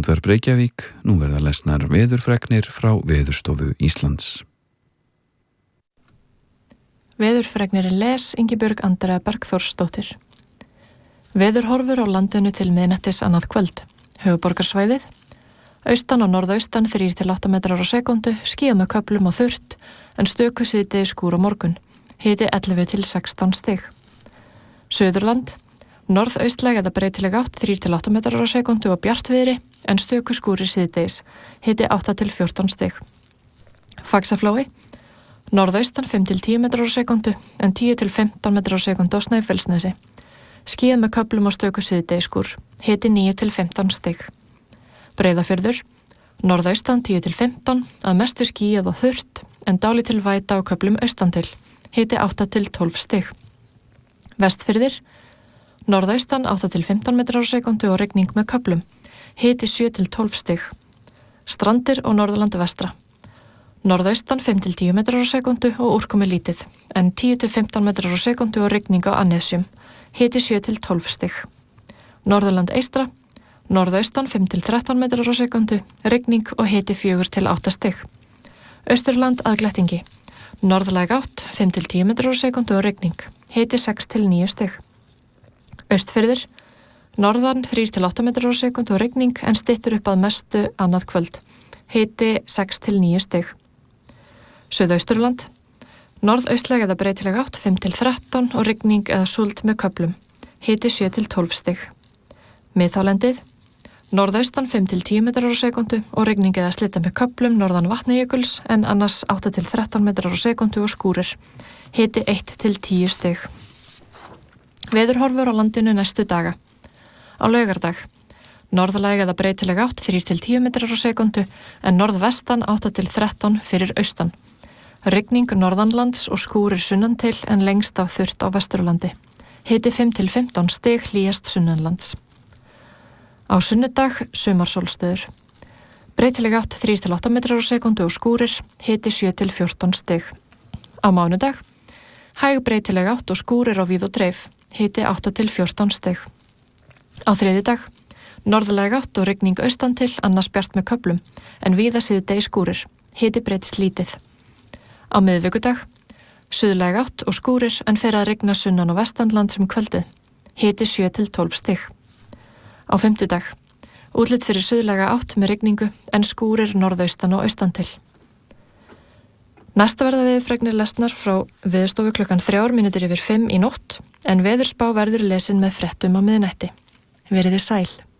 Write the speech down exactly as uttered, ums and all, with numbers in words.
Útvarp Reykjavík, nú verða lesnar veðurfregnir frá Veðurstofu Íslands. Veðurfregnir les Ingibjörg Andrea Bergþórsdóttir. Veðurhorfur á landinu til miðnættis annað kvöld. Höfuðborgarsvæðið. Austan og norðaustan þrír til átta metrar á sekúndu, skýjað með köflum og þurrt, en stöku síðdegis skúr á morgun. Hiti ellefu til sextán stig. Suðurland. Norðaustlæg eða breytileg átt þrír til átta metrar á sekúndu og bjartviðri, en stöku skúrir síðdegis. Hiti átta til fjórtán stig. Faxaflói. Norðaustan fimm til tíu metrar á sekúndu, en tíu til fimmtán metrar á sekúndu á Snæfellsnesi. Skýjað með köflum og stöku síðdegisskúr. Hiti níu til fimmtán stig. Breiðafjörður. Norðaustan tíu til fimmtán, að mestu skýjað og þurrt, en dálítil væta á köflum austan til. Hiti átta til tólf stig. Vestfirðir. Norðaustan átta til fimmtán metrar á sekúndu og rigning með köflum. Hiti sjö til tólf stig. Strandir og Norðurlandi vestra. Norðaustan fimm til tíu metrar á sekúndu og úrkomi lítið, en tíu til fimmtán metrar á sekúndu og rigning á Annesjum. Hiti sjö til tólf stig. Norðurland eystra. Norðaustan fimm til þrettán metrar á sekúndu, rigning og hiti fjögur til átta stig. Austurland að glettingi. Norðlæg átt fimm til tíu metrar á sekúndu og rigning. Hiti sex til níu stig. Austfirðir. Norðan þrír til átta metrar á sekúndu og rigning, en styttur upp að mestu annað kvöld. Hiti sex til níu stig. Suðausturland. Norðaustlæg eða breytileg átt fimm til þrettán og rigning eða súld með köflum. Hiti sjö til tólf stig. Miðhálendið. Norðaustan fimm til tíu metrar á sekúndu og rigning eða slita með köflum norðan Vatnajökuls, en annars átta til þrettán metrar á sekúndu og skúrir. Hiti eitt til tíu stig. Veðurhorfur á landinu næstu daga. Á laugardag. Norðlæg eða breytileg átt þrír til tíu metrar á sekúndu, en norðvestan átta til þrettán fyrir austan. Rigning norðanlands og skúrir sunnan til, en lengst af þurrt á Vesturlandi. Hiti fimm til fimmtán stig, hlýjast sunnanlands. Á sunnudag sumarsólstöður. Breytileg átt þrír til átta metrar á sekúndu og skúrir, hiti sjö til fjórtán stig. Á mánudag. Hæg breytileg átt og skúrir á víð og dreif, hiti átta til fjórtán stig. Á þriðjudag. Norðlæg átt og rigning austan til, annars bjart með köflum, en víða síðdegis skúrir, hiti breytist lítið. Á miðvikudag. Suðlæg átt og skúrir, en fer að rigna sunnan og vestanland sem kvöldið, hiti sjö til tólf stig. Á fimmtudag. Útlit fyrir suðlæga átt með rigningu, en skúrir norðaustan og austan til. Næsta verða veðurfregnir lesnar frá Veðurstofu klukkan þrjár mínútur yfir fimm í nótt, en veðurspá verður lesin með fréttum á miðnætti. Veriði sæl.